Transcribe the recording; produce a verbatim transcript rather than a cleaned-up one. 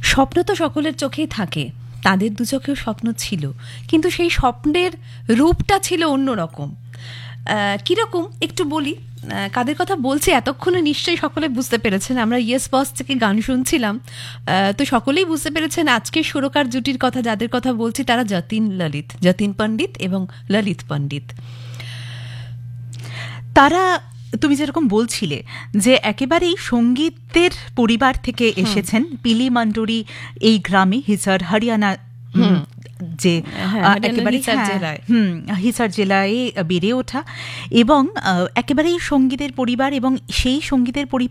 স্বপ্ন তো সকলের চোখেই থাকে, তাদের দু চোখেও স্বপ্ন ছিল, কিন্তু সেই স্বপ্নের রূপটা ছিল অন্যরকম। কীরকম একটু বলি, কাদের কথা বলছি এতক্ষণে নিশ্চয়ই সকলে বুঝতে পেরেছেন। আমরা ইয়েস বস থেকে গান শুনছিলাম, তো সকলেই বুঝতে পেরেছেন আজকের সুরকার জুটির কথা যাদের কথা বলছি তারা যতীন ললিত, যতীন পণ্ডিত এবং ললিত পণ্ডিত। তারা তুমি যেরকম বলছিলে যে একেবারেই সঙ্গীতের পরিবার থেকে এসেছেন, পিলি মান্ডোরি এই গ্রামে হিসার হরিয়ানা, যে একেবারে হুম হিসার জেলায় বেড়ে ওঠা, এবং একেবারেই সঙ্গীতের পরিবার, এবং সেই সঙ্গীতের পরিবার